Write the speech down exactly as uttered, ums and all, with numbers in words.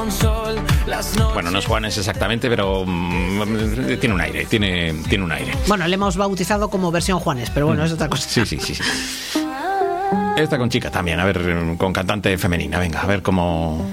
con sol, las noches... Bueno, no es Juanes exactamente, pero mm, tiene un aire, tiene, tiene un aire. Bueno, le hemos bautizado como versión Juanes, pero bueno, es otra cosa. Sí, sí, sí, sí. Esta con chica también, a ver, con cantante femenina, venga, a ver cómo...